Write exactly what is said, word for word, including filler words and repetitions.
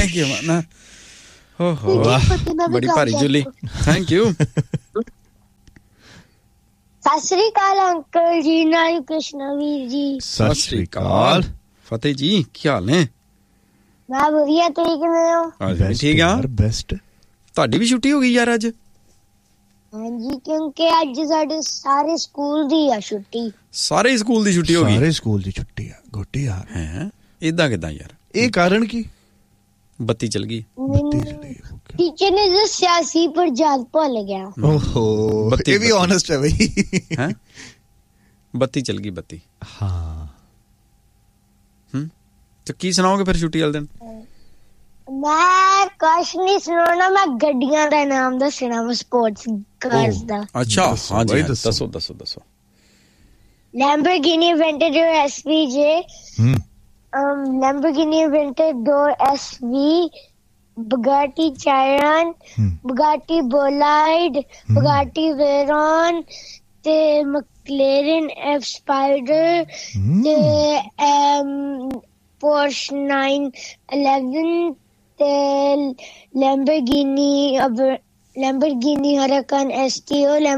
thank you माना ओहो बड़ी भारी जुली थैंक यू सत श्री अकाल अंकल जी नारी कृष्ण वीर जी सत श्री अकाल फतेह जी ਕੀ ਹਾਲ ਨੇ मैं ਵਧੀਆ ਤੁਸੀਂ ਕਿਵੇਂ ਹੋ ਅੱਜ ਠੀਕ ਆ ਬੈਸਟ ਤੁਹਾਡੀ ਵੀ ਛੁੱਟੀ ਹੋ ਗਈ ਯਾਰ ਅੱਜ ਹਾਂਜੀ ਕਿਉਂਕਿ ਅੱਜ ਸਾਡੇ ਸਾਰੇ ਸਕੂਲ ਦੀ ਆ ਛੁੱਟੀ ਸਾਰੇ ਸਕੂਲ ਦੀ ਛੁੱਟੀ ਹੋ ਗਈ ਸਾਰੇ ਸਕੂਲ ਦੀ ਛੁੱਟੀ ਆ ਗੋਟੀ ਆ ਹੈ ਇਦਾਂ ਕਿਦਾਂ ਯਾਰ ਇਹ ਕਾਰਨ ਕੀ ਬੱਤੀ ਚਲ ਗਈ ਬੱਤੀ ਚਲੀ ਗਈ ਟੀਚਰ ਨੇ ਦੱਸਿਆ ਸੀ ਪਰ ਜਦ ਭੁੱਲ ਗਿਆ ਓਹੋ ਇਹ ਵੀ ਓਨੈਸਟ ਹੈ ਬਈ ਹੈ ਬੱਤੀ ਚਲ ਗਈ ਬੱਤੀ ਹਾਂ ਹਮ ਤੇ ਕੀ ਸੁਣਾਓਗੇ ਫਿਰ ਛੁੱਟੀ ਵਾਲੇ ਦਿਨ ਮੈਂ ਕੁਛ ਨਹੀਂ ਸੁਣਾਉਣਾ ਮੈਂ ਗੱਡੀਆਂ ਦਾ ਨਾਮ ਦੱਸਣਾ ਵਾ ਸਪੋਰਟਸ ਕਾਰਸ ਦਾ ਅੱਛਾ ਹਾਂ ਜੀ ਦੱਸੋ ਦੱਸੋ ਦੱਸੋ Lamborghini Aventador S V J ਹਮ um Lamborghini Aventador S V Bugatti Chiron Bugatti Bolide Bugatti Veyron ਤੇ McLaren F Spider ਤੇ um Porsche nine eleven ਤੇ Lamborghini Lamborghini Huracan S T O